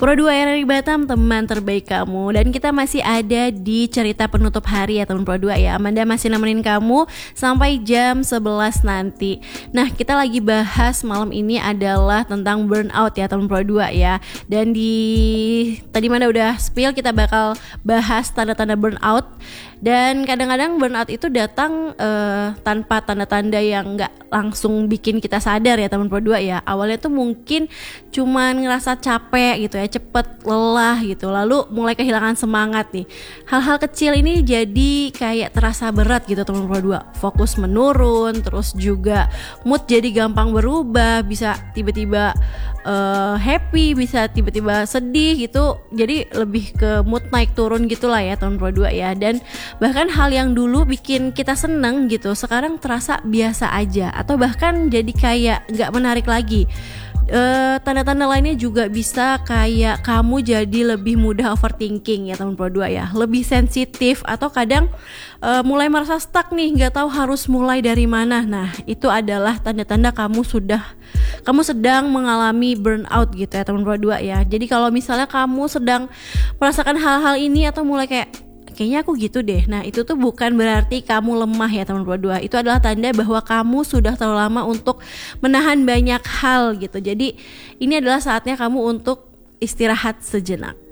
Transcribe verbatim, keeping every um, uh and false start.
Pro dua R R I Batam, teman terbaik kamu. Dan kita masih ada di cerita penutup hari ya teman Pro dua ya. Amanda masih nemenin kamu sampai jam sebelas nanti. Nah, kita lagi bahas malam ini adalah tentang burnout ya teman Pro dua ya. Dan di tadi Amanda udah spill, kita bakal bahas tanda-tanda burnout. Dan kadang-kadang burnout itu datang uh, tanpa tanda-tanda yang gak langsung bikin kita sadar ya teman Pro dua ya. Awalnya tuh mungkin cuman ngerasa capek gitu ya, cepet lelah gitu, lalu mulai kehilangan semangat nih. Hal-hal kecil ini jadi kayak terasa berat gitu teman Pro dua. Fokus menurun, terus juga mood jadi gampang berubah, bisa tiba-tiba uh, happy, bisa tiba-tiba sedih gitu. Jadi lebih ke mood naik turun gitulah ya teman Pro dua ya. Dan bahkan hal yang dulu bikin kita seneng gitu sekarang terasa biasa aja, atau bahkan jadi kayak gak menarik lagi. Uh, tanda-tanda lainnya juga bisa kayak kamu jadi lebih mudah overthinking ya teman Pro dua ya, lebih sensitif, atau kadang uh, mulai merasa stuck nih, nggak tahu harus mulai dari mana. Nah, itu adalah tanda-tanda kamu sudah kamu sedang mengalami burnout gitu ya teman Pro dua ya. Jadi kalau misalnya kamu sedang merasakan hal-hal ini atau mulai kayak kayaknya aku gitu deh, nah itu tuh bukan berarti kamu lemah ya teman Pro dua. Itu adalah tanda bahwa kamu sudah terlalu lama untuk menahan banyak hal gitu. Jadi ini adalah saatnya kamu untuk istirahat sejenak.